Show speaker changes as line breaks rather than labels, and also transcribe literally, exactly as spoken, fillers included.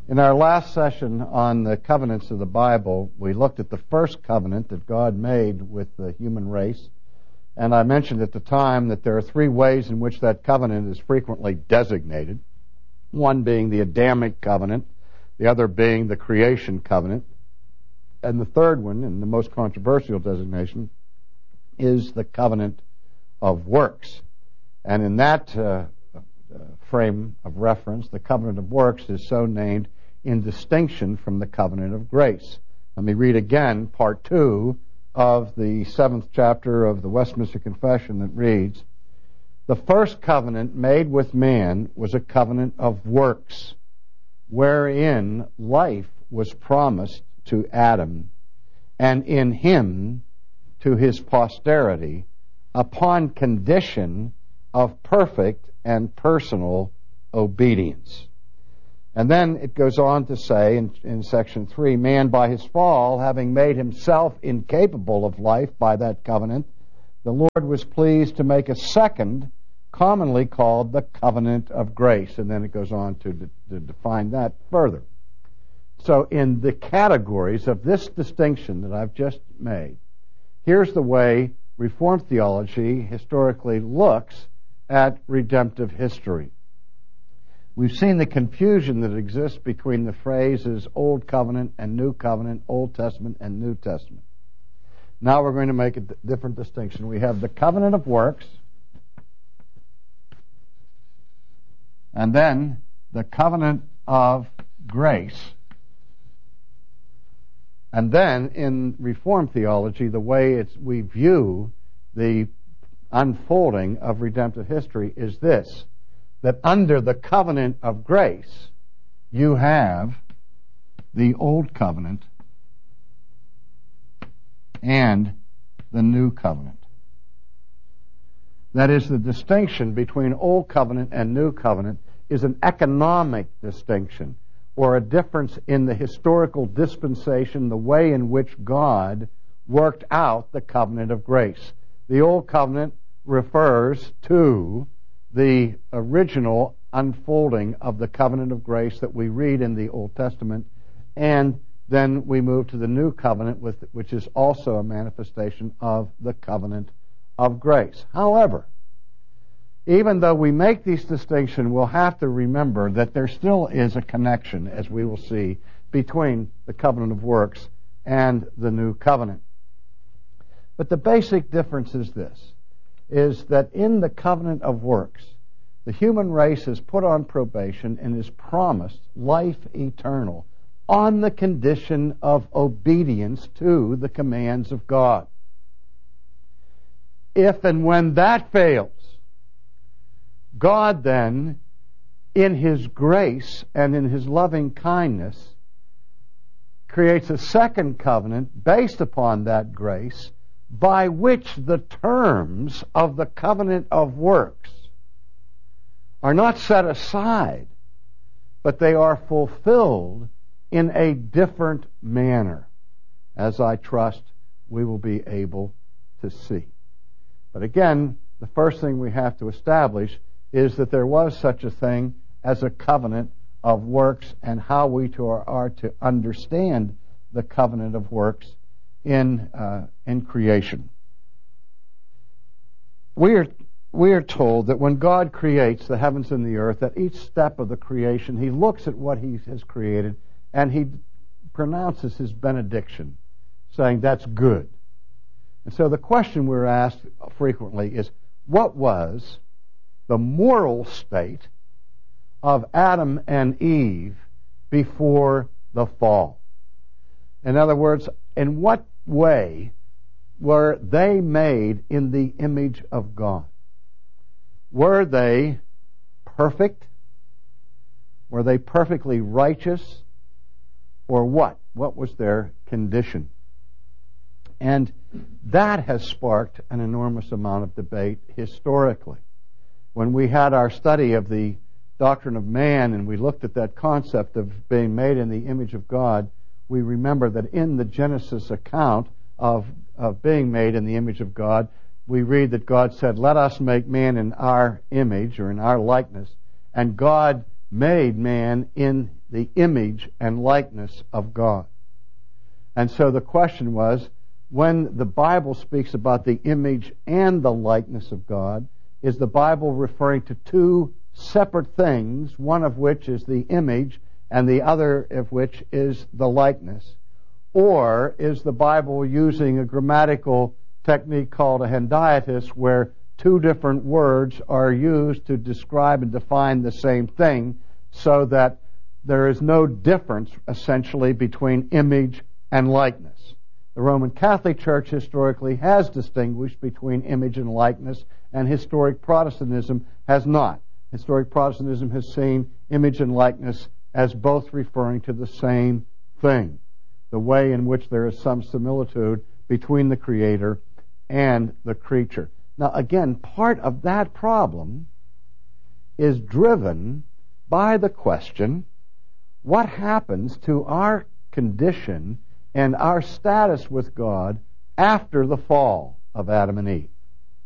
In our last session on the covenants of the Bible, we looked at the first covenant that God made with the human race, and I mentioned at the time that there are three ways in which that covenant is frequently designated, one being the Adamic covenant, the other being the creation covenant, and the third one, and the most controversial designation, is the covenant of works. And in that uh, uh, frame of reference, the covenant of works is so named in distinction from the covenant of grace. Let me read again part two of the seventh chapter of the Westminster Confession that reads, "The first covenant made with man was a covenant of works, wherein life was promised to Adam, and in him to his posterity, upon condition of perfect and personal obedience." And then it goes on to say in, in section three, man by his fall, having made himself incapable of life by that covenant, the Lord was pleased to make a second, commonly called the covenant of grace. And then it goes on to, de- to define that further. So in the categories of this distinction that I've just made, here's the way Reformed theology historically looks at redemptive history. We've seen the confusion that exists between the phrases Old Covenant and New Covenant, Old Testament and New Testament. Now we're going to make a d- different distinction. We have the covenant of works, and then the covenant of grace. And then in Reformed theology, the way it's, we view the unfolding of redemptive history is this: that under the covenant of grace, you have the Old Covenant and the New Covenant. That is, the distinction between Old Covenant and New Covenant is an economic distinction, or a difference in the historical dispensation, the way in which God worked out the covenant of grace. The Old Covenant refers to the original unfolding of the covenant of grace that we read in the Old Testament, and then we move to the New Covenant, with, which is also a manifestation of the covenant of grace. However, even though we make these distinctions, we'll have to remember that there still is a connection, as we will see, between the covenant of works and the New Covenant. But the basic difference is this, is that in the covenant of works, the human race is put on probation and is promised life eternal on the condition of obedience to the commands of God. If and when that fails, God then, in His grace and in His loving kindness, creates a second covenant based upon that grace, by which the terms of the covenant of works are not set aside, but they are fulfilled in a different manner, as I trust we will be able to see. But again, the first thing we have to establish is that there was such a thing as a covenant of works, and how we to are, are to understand the covenant of works in uh, in creation. We are we are told that when God creates the heavens and the earth, at each step of the creation, He looks at what He has created and He pronounces His benediction, saying that's good. And so the question we're asked frequently is, what was the moral state of Adam and Eve before the fall? In other words, in what way were they made in the image of God? Were they perfect? Were they perfectly righteous? Or what? What was their condition? And that has sparked an enormous amount of debate historically. When we had our study of the doctrine of man and we looked at that concept of being made in the image of God, we remember that in the Genesis account of, of being made in the image of God, we read that God said, "Let us make man in our image," or in our likeness, and God made man in the image and likeness of God. And so the question was, when the Bible speaks about the image and the likeness of God, is the Bible referring to two separate things, one of which is the image and the other of which is the likeness? Or is the Bible using a grammatical technique called a hendiatus, where two different words are used to describe and define the same thing, so that there is no difference, essentially, between image and likeness? The Roman Catholic Church historically has distinguished between image and likeness, and historic Protestantism has not. Historic Protestantism has seen image and likeness as both referring to the same thing, the way in which there is some similitude between the Creator and the creature. Now, again, part of that problem is driven by the question, what happens to our condition and our status with God after the fall of Adam and Eve?